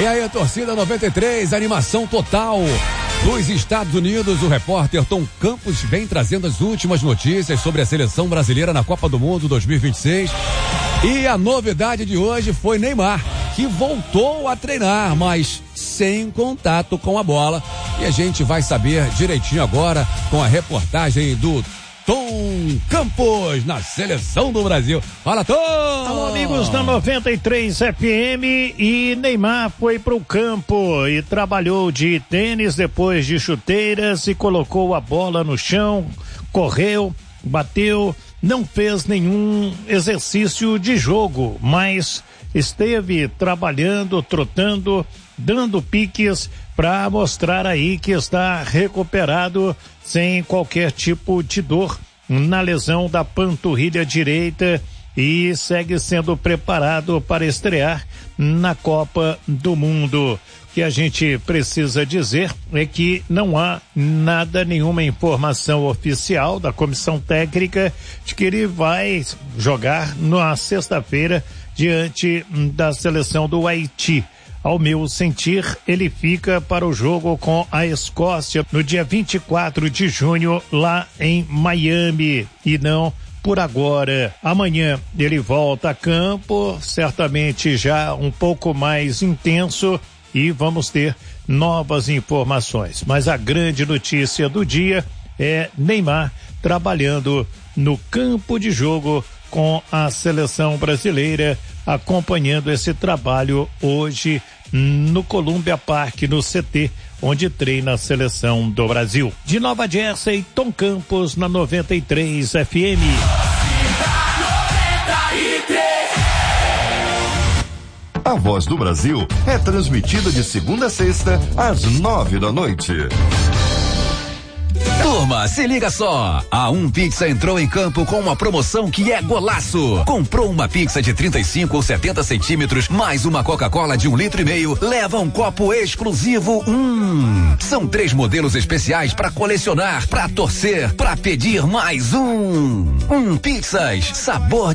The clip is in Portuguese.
E aí, a torcida 93, animação total. Dos Estados Unidos, o repórter Tom Campos vem trazendo as últimas notícias sobre a seleção brasileira na Copa do Mundo 2026. E a novidade de hoje foi Neymar, que voltou a treinar, mas sem contato com a bola. E a gente vai saber direitinho agora com a reportagem do Tom Campos na seleção do Brasil. Fala, Tom! Alô, amigos da 93 FM. E Neymar foi pro campo e trabalhou de tênis depois de chuteiras e colocou a bola no chão, correu, bateu, não fez nenhum exercício de jogo, mas esteve trabalhando, trotando, dando piques para mostrar aí que está recuperado sem qualquer tipo de dor na lesão da panturrilha direita e segue sendo preparado para estrear na Copa do Mundo. O que a gente precisa dizer é que não há nenhuma informação oficial da comissão técnica de que ele vai jogar na sexta-feira diante da seleção do Haiti. Ao meu sentir, ele fica para o jogo com a Escócia no dia 24 de junho lá em Miami e não por agora. Amanhã ele volta a campo, certamente já um pouco mais intenso e vamos ter novas informações. Mas a grande notícia do dia é Neymar trabalhando no campo de jogo com a seleção brasileira, acompanhando esse trabalho hoje no Columbia Park, no CT, onde treina a seleção do Brasil. De Nova Jersey, Tom Campos na 93 FM. A Voz do Brasil é transmitida de segunda a sexta, às 9 da noite. Turma, se liga só. A Pizza entrou em campo com uma promoção que é golaço. Comprou uma pizza de 35 ou 70 centímetros, mais uma Coca-Cola de 1,5 litros, leva um copo exclusivo. São 3 modelos especiais para colecionar, para torcer, para pedir mais um. Pizzas, sabor